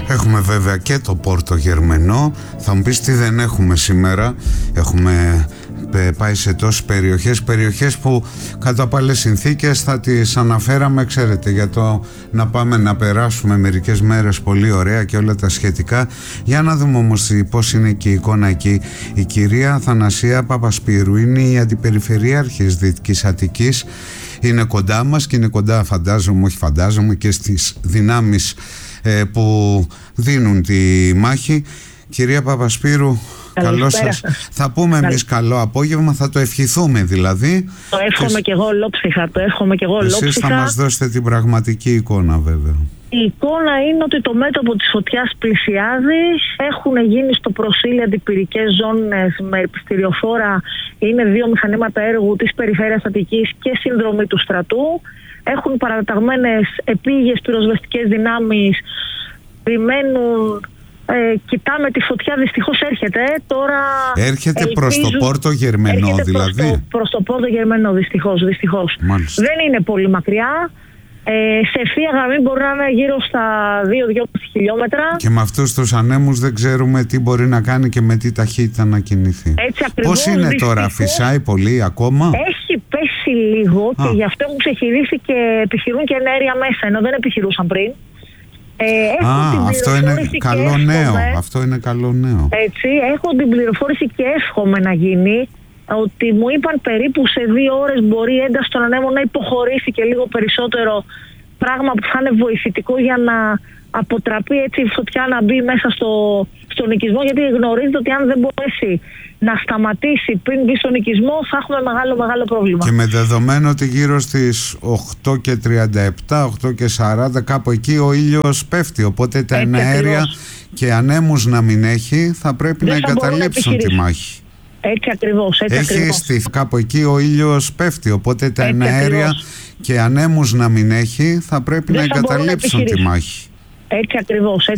Έχουμε βέβαια και το Πόρτο Γερμενό. Θα μου πεις τι δεν έχουμε σήμερα. Έχουμε πάει σε τόσες περιοχές που κατά πάλες συνθήκες θα τις αναφέραμε, ξέρετε, για το να πάμε να περάσουμε μερικές μέρες πολύ ωραία και όλα τα σχετικά. Για να δούμε όμως πώς είναι και η εικόνα εκεί. Η κυρία Αθανασία Παπασπύρου είναι η αντιπεριφερειάρχης Δυτικής Αττικής. Είναι κοντά μας και είναι κοντά, φαντάζομαι, και στις δυνάμεις που δίνουν τη μάχη. Κυρία Παπασπύρου, καλό σας. Θα πούμε εμείς καλό απόγευμα, θα το ευχηθούμε δηλαδή. Το εύχομαι και εγώ ολόψυχα. Εσείς θα μας δώσετε την πραγματική εικόνα βέβαια. Η εικόνα είναι ότι το μέτωπο της φωτιάς πλησιάζει. Έχουν γίνει στο προσήλι αντιπυρικές ζώνες με επιστηριοφόρα. Είναι 2 μηχανήματα έργου της Περιφέρειας Αττικής και συνδρομή του στρατού. Έχουν παραταγμένες επίγειες πυροσβεστικές δυνάμεις. Περιμένουν. Κοιτάμε τη φωτιά, δυστυχώς έρχεται τώρα. Έρχεται προς το Πόρτο Γερμενό δηλαδή. Προς το Πόρτο Γερμενό, δυστυχώς. Δεν είναι πολύ μακριά. Σε ευθεία γραμμή μπορεί να είναι γύρω στα 2-2,5 χιλιόμετρα. Και με αυτούς τους ανέμους δεν ξέρουμε τι μπορεί να κάνει και με τι ταχύτητα να κινηθεί. Έτσι ακριβώς. Πώς είναι τώρα, φυσάει πολύ ακόμα? Έχει πέσει λίγο και γι' αυτό έχουν ξεχειρίσει και επιχειρούν και ενέργεια μέσα, ενώ δεν επιχειρούσαν πριν. Αυτό είναι καλό νέο. Αυτό είναι καλό νέο. Έτσι, έχω την πληροφόρηση και εύχομαι να γίνει. Ότι μου είπαν περίπου σε 2 ώρες μπορεί η ένταση των ανέμων να υποχωρήσει και λίγο περισσότερο, πράγμα που θα είναι βοηθητικό για να αποτραπεί έτσι η φωτιά να μπει μέσα στον οικισμό, γιατί γνωρίζετε ότι αν δεν μπορέσει να σταματήσει πριν μπει στον οικισμό θα έχουμε μεγάλο πρόβλημα. Και με δεδομένο ότι γύρω στις 8:37, 8:40 κάπου εκεί ο ήλιος πέφτει, οπότε τα εναέρια και ανέμους να μην έχει θα πρέπει να εγκαταλείψουν τη μάχη. Έτσι ακριβώς. Έχει στηθεί κάπου εκεί ο ήλιος πέφτει, οπότε τα εναέρια και ανέμους να μην έχει θα πρέπει να εγκαταλείψουν τη μάχη. Έτσι ακριβώς.